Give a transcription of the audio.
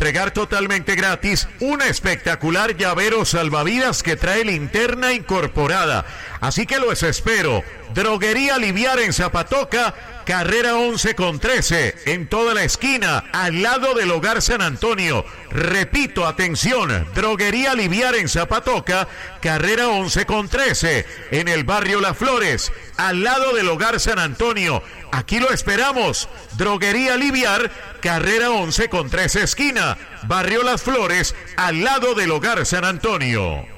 entregar totalmente gratis un espectacular llavero salvavidas que trae linterna incorporada. Así que los espero. Droguería Liviar en Zapatoca, carrera 11 con 13, en toda la esquina, al lado del Hogar San Antonio. Repito, atención, Droguería Liviar en Zapatoca, carrera 11 con 13, en el barrio Las Flores, al lado del Hogar San Antonio. Aquí lo esperamos. Droguería Liviar, carrera 11 con 13 esquina, barrio Las Flores, al lado del Hogar San Antonio.